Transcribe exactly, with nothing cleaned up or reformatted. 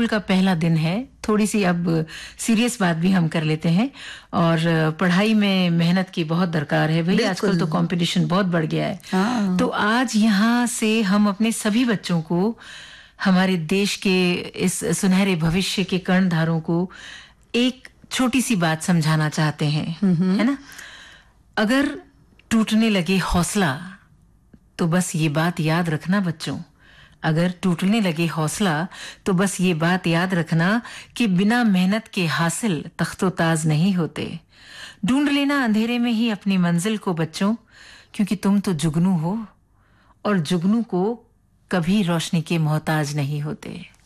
School का पहला दिन है, थोड़ी सी अब सीरियस बात भी हम कर लेते हैं। और पढ़ाई में मेहनत की बहुत दरकार है भाई, आजकल तो कंपटीशन बहुत बढ़ गया है। हाँ। तो आज यहाँ से हम अपने सभी बच्चों को, हमारे देश के इस सुनहरे भविष्य के कर्णधारों को एक छोटी सी बात समझाना चाहते हैं, है ना। अगर टूटने लगे हौसला तो बस ये बात याद रखना बच्चों, अगर टूटने लगे हौसला तो बस ये बात याद रखना कि बिना मेहनत के हासिल तख्तो-ताज नहीं होते। ढूंढ लेना अंधेरे में ही अपनी मंजिल को बच्चों, क्योंकि तुम तो जुगनू हो और जुगनू को कभी रोशनी के मोहताज नहीं होते।